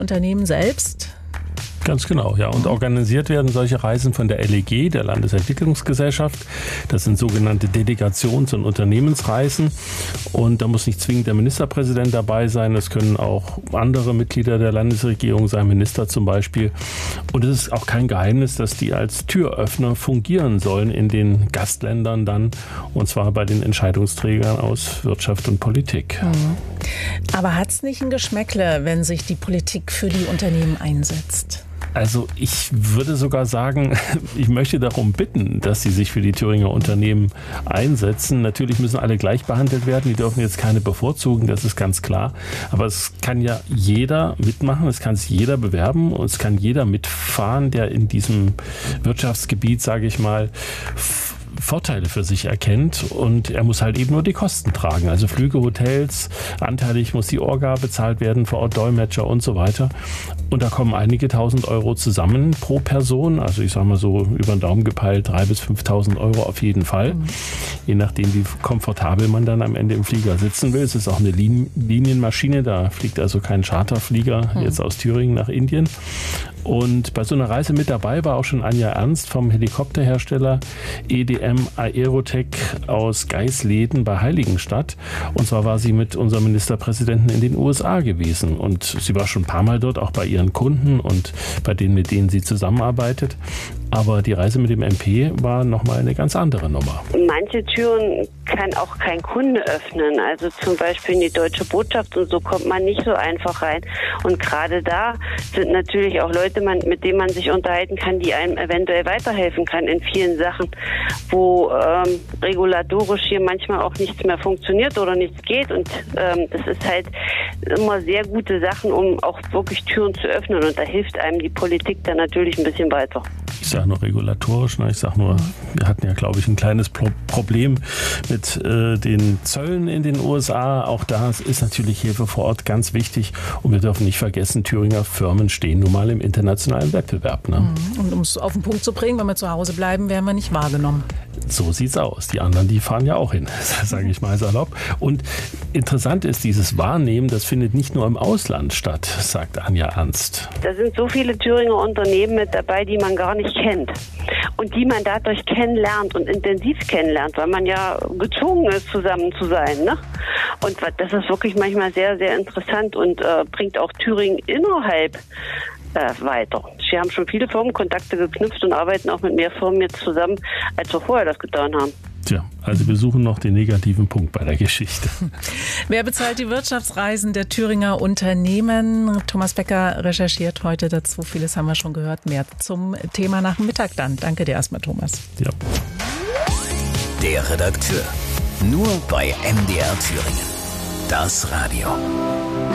Unternehmen selbst? Ganz genau, ja. Und organisiert werden solche Reisen von der LEG, der Landesentwicklungsgesellschaft. Das sind sogenannte Delegations- und Unternehmensreisen. Und da muss nicht zwingend der Ministerpräsident dabei sein. Es können auch andere Mitglieder der Landesregierung sein, Minister zum Beispiel. Und es ist auch kein Geheimnis, dass die als Türöffner fungieren sollen in den Gastländern dann. Und zwar bei den Entscheidungsträgern aus Wirtschaft und Politik. Aber hat es nicht ein Geschmäckle, wenn sich die Politik für die Unternehmen einsetzt? Also ich würde sogar sagen, ich möchte darum bitten, dass sie sich für die Thüringer Unternehmen einsetzen. Natürlich müssen alle gleich behandelt werden. Die dürfen jetzt keine bevorzugen, das ist ganz klar. Aber es kann ja jeder mitmachen, es kann sich jeder bewerben und es kann jeder mitfahren, der in diesem Wirtschaftsgebiet, sage ich mal, Vorteile für sich erkennt, und er muss halt eben nur die Kosten tragen. Also Flüge, Hotels, anteilig muss die Orga bezahlt werden, vor Ort Dolmetscher und so weiter. Und da kommen einige tausend Euro zusammen pro Person. Also ich sage mal so über den Daumen gepeilt 3.000 bis 5.000 Euro auf jeden Fall. Je nachdem, wie komfortabel man dann am Ende im Flieger sitzen will. Es ist auch eine Linienmaschine, da fliegt also kein Charterflieger jetzt aus Thüringen nach Indien. Und bei so einer Reise mit dabei war auch schon Anja Ernst vom Helikopterhersteller EDM Aerotech aus Geisleden bei Heiligenstadt. Und zwar war sie mit unserem Ministerpräsidenten in den USA gewesen. Und sie war schon ein paar Mal dort, auch bei ihren Kunden und bei denen, mit denen sie zusammenarbeitet. Aber die Reise mit dem MP war nochmal eine ganz andere Nummer. Manche Türen kann auch kein Kunde öffnen. Also zum Beispiel in die Deutsche Botschaft und so kommt man nicht so einfach rein. Und gerade da sind natürlich auch Leute, mit denen man sich unterhalten kann, die einem eventuell weiterhelfen kann in vielen Sachen, wo regulatorisch hier manchmal auch nichts mehr funktioniert oder nichts geht. Und das ist halt immer sehr gute Sachen, um auch wirklich Türen zu öffnen. Und da hilft einem die Politik dann natürlich ein bisschen weiter. Ich sage nur regulatorisch, ich sage nur, wir hatten ja, glaube ich, ein kleines Problem mit den Zöllen in den USA. Auch da ist natürlich Hilfe vor Ort ganz wichtig. Und wir dürfen nicht vergessen, Thüringer Firmen stehen nun mal im internationalen Wettbewerb. Ne? Und um es auf den Punkt zu bringen, wenn wir zu Hause bleiben, werden wir nicht wahrgenommen. So sieht's aus. Die anderen, die fahren ja auch hin, sage ich mal salopp. Und interessant ist, dieses Wahrnehmen, das findet nicht nur im Ausland statt, sagt Anja Ernst. Da sind so viele Thüringer Unternehmen mit dabei, die man gar nicht kennt. Und die man dadurch kennenlernt und intensiv kennenlernt, weil man ja gezwungen ist, zusammen zu sein. Ne? Und das ist wirklich manchmal sehr, sehr interessant und bringt auch Thüringen innerhalb weiter. Wir haben schon viele Firmenkontakte geknüpft und arbeiten auch mit mehr Firmen jetzt zusammen, als wir vorher das getan haben. Tja, also wir suchen noch den negativen Punkt bei der Geschichte. Wer bezahlt die Wirtschaftsreisen der Thüringer Unternehmen? Thomas Becker recherchiert heute dazu. Vieles haben wir schon gehört. Mehr zum Thema nach dem Mittag dann. Danke dir erstmal, Thomas. Ja. Der Redakteur. Nur bei MDR Thüringen. Das Radio.